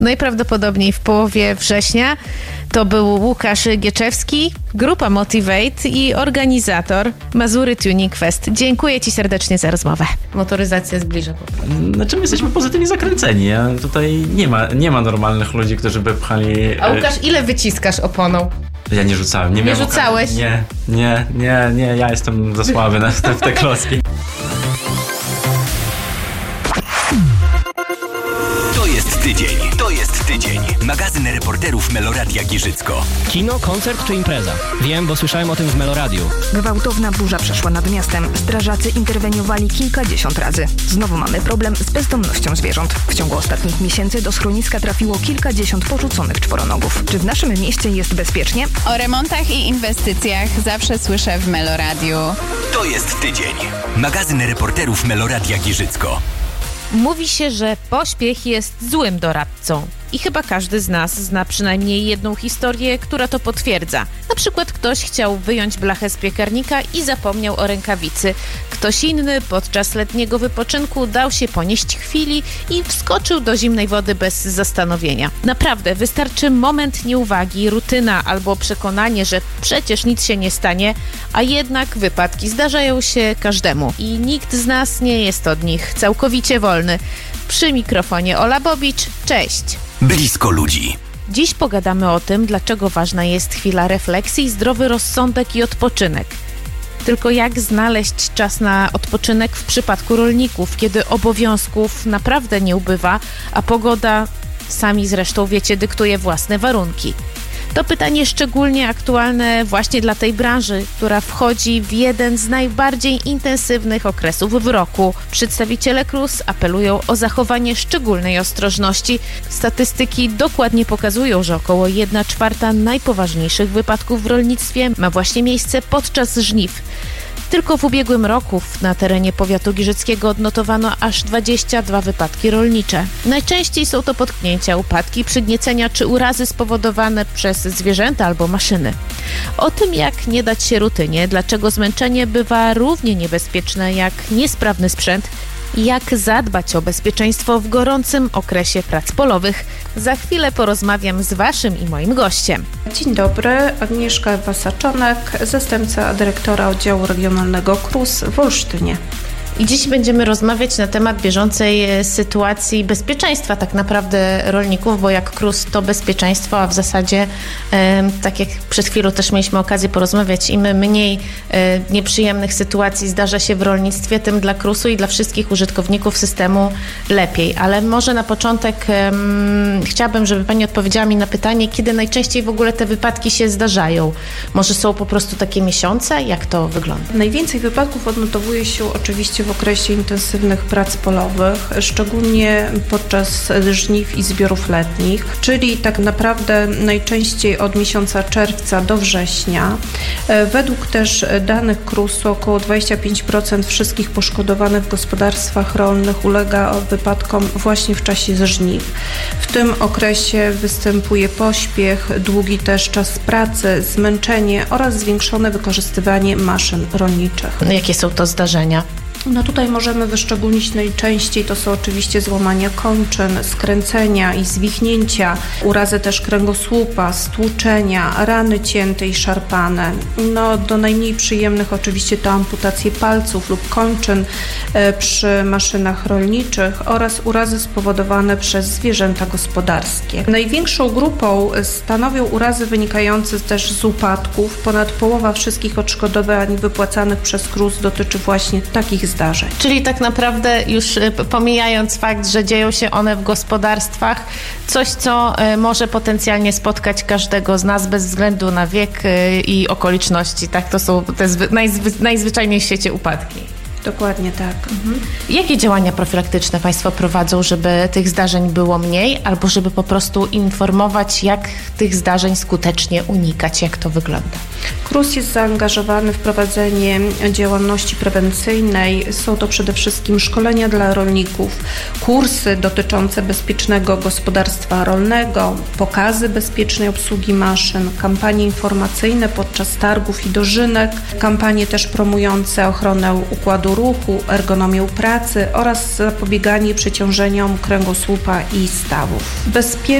Najprawdopodobniej w połowie września. To był Łukasz Gieczewski, grupa Motivate i organizator Mazury Tuning Fest. Dziękuję Ci serdecznie za rozmowę. Motoryzacja zbliża po prostu. Znaczy my jesteśmy pozytywnie zakręceni. Tutaj nie ma normalnych ludzi, którzy by pchali... A Łukasz, ile wyciskasz oponą? Ja nie rzucałem. Nie rzucałeś? Nie. Ja jestem za słaby w te klocki. To jest tydzień. Magazyn reporterów Meloradia Giżycko. Kino, koncert czy impreza? Wiem, bo słyszałem o tym w Meloradiu. Gwałtowna burza przeszła nad miastem. Strażacy interweniowali kilkadziesiąt razy. Znowu mamy problem z bezdomnością zwierząt. W ciągu ostatnich miesięcy do schroniska trafiło kilkadziesiąt porzuconych czworonogów. Czy w naszym mieście jest bezpiecznie? O remontach i inwestycjach zawsze słyszę w Meloradiu. To jest tydzień. Magazyn reporterów Meloradia Giżycko. Mówi się, że pośpiech jest złym doradcą. I chyba każdy z nas zna przynajmniej jedną historię, która to potwierdza. Na przykład ktoś chciał wyjąć blachę z piekarnika i zapomniał o rękawicy. Ktoś inny podczas letniego wypoczynku dał się ponieść chwili i wskoczył do zimnej wody bez zastanowienia. Naprawdę, wystarczy moment nieuwagi, rutyna albo przekonanie, że przecież nic się nie stanie, a jednak wypadki zdarzają się każdemu. I nikt z nas nie jest od nich całkowicie wolny. Przy mikrofonie Ola Bobicz, cześć! Blisko ludzi. Dziś pogadamy o tym, dlaczego ważna jest chwila refleksji, zdrowy rozsądek i odpoczynek. Tylko jak znaleźć czas na odpoczynek w przypadku rolników, kiedy obowiązków naprawdę nie ubywa, a pogoda, sami zresztą wiecie, dyktuje własne warunki. To pytanie szczególnie aktualne właśnie dla tej branży, która wchodzi w jeden z najbardziej intensywnych okresów w roku. Przedstawiciele KRUS apelują o zachowanie szczególnej ostrożności. Statystyki dokładnie pokazują, że około 1/4 najpoważniejszych wypadków w rolnictwie ma właśnie miejsce podczas żniw. Tylko w ubiegłym roku na terenie powiatu giżyckiego odnotowano aż 22 wypadki rolnicze. Najczęściej są to potknięcia, upadki, przygniecenia czy urazy spowodowane przez zwierzęta albo maszyny. O tym, jak nie dać się rutynie, dlaczego zmęczenie bywa równie niebezpieczne jak niesprawny sprzęt i jak zadbać o bezpieczeństwo w gorącym okresie prac polowych. Za chwilę porozmawiam z Waszym i moim gościem. Dzień dobry, Agnieszka Wasaczonek, zastępca dyrektora oddziału regionalnego KRUS w Olsztynie. I dziś będziemy rozmawiać na temat bieżącej sytuacji bezpieczeństwa tak naprawdę rolników, bo jak KRUS to bezpieczeństwo, a w zasadzie tak jak przed chwilą też mieliśmy okazję porozmawiać, im mniej nieprzyjemnych sytuacji zdarza się w rolnictwie, tym dla KRUS-u i dla wszystkich użytkowników systemu lepiej. Ale może na początek chciałabym, żeby Pani odpowiedziała mi na pytanie, kiedy najczęściej w ogóle te wypadki się zdarzają? Może są po prostu takie miesiące? Jak to wygląda? Najwięcej wypadków odnotowuje się oczywiście w okresie intensywnych prac polowych, szczególnie podczas żniw i zbiorów letnich, czyli tak naprawdę najczęściej od miesiąca czerwca do września. Według też danych KRUS-u około 25% wszystkich poszkodowanych w gospodarstwach rolnych ulega wypadkom właśnie w czasie żniw. W tym okresie występuje pośpiech, długi też czas pracy, zmęczenie oraz zwiększone wykorzystywanie maszyn rolniczych. Jakie są to zdarzenia? No tutaj możemy wyszczególnić najczęściej, to są oczywiście złamania kończyn, skręcenia i zwichnięcia, urazy też kręgosłupa, stłuczenia, rany cięte i szarpane. No do najmniej przyjemnych oczywiście to amputacje palców lub kończyn przy maszynach rolniczych oraz urazy spowodowane przez zwierzęta gospodarskie. Największą grupą stanowią urazy wynikające też z upadków. Ponad połowa wszystkich odszkodowań wypłacanych przez KRUS dotyczy właśnie takich zdarzeń. Czyli tak naprawdę już pomijając fakt, że dzieją się one w gospodarstwach, coś co może potencjalnie spotkać każdego z nas bez względu na wiek i okoliczności, tak? To są te najzwyczajniej w świecie upadki. Dokładnie tak. Jakie działania profilaktyczne Państwo prowadzą, żeby tych zdarzeń było mniej, albo żeby po prostu informować, jak tych zdarzeń skutecznie unikać? Jak to wygląda? KRUS jest zaangażowany w prowadzenie działalności prewencyjnej. Są to przede wszystkim szkolenia dla rolników, kursy dotyczące bezpiecznego gospodarstwa rolnego, pokazy bezpiecznej obsługi maszyn, kampanie informacyjne podczas targów i dożynek, kampanie też promujące ochronę układu ruchu, ergonomię pracy oraz zapobieganie przeciążeniom kręgosłupa i stawów.